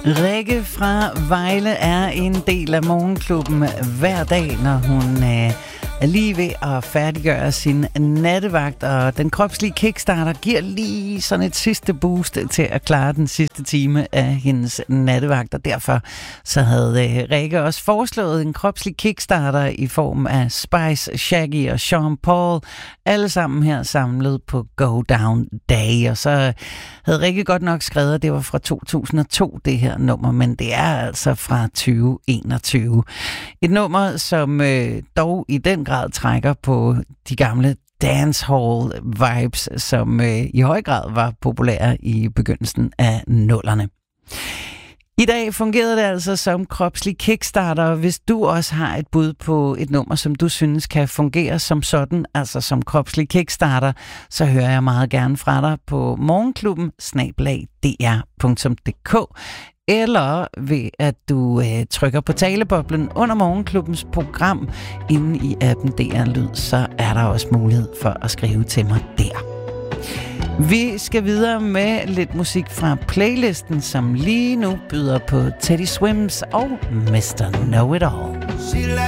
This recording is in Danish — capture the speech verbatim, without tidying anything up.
Rikke fra Vejle er en del af morgenklubben hver dag, når hun øh, er lige ved at færdiggøre sin nattevagt, og den kropslige kickstarter giver lige sådan et sidste boost til at klare den sidste time af hendes nattevagt, og derfor så havde øh, Rikke også foreslået en kropslig kickstarter i form af Spice, Shaggy og Sean Paul, alle sammen her samlet på Go Down Day, og så havde Rikke godt nok skrevet, at det var fra to tusind og to, det her nummer, men det er altså fra tyve enogtyve. Et nummer, som øh, dog i den grad trækker på de gamle dancehall vibes, som øh, i høj grad var populære i begyndelsen af nullerne. I dag fungerede det altså som kropslig kickstarter. Hvis du også har et bud på et nummer, som du synes kan fungere som sådan, altså som kropslig kickstarter, så hører jeg meget gerne fra dig på morgenklubben snabel-a d r punktum d k, eller ved at du øh, trykker på taleboblen under morgenklubbens program inde i appen D R Lyd, så er der også mulighed for at skrive til mig der. Vi skal videre med lidt musik fra playlisten, som lige nu byder på Teddy Swims og mister Know It All.